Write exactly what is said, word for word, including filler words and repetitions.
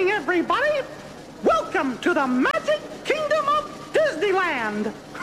morning, everybody. Welcome to the Magic Kingdom of Disneyland.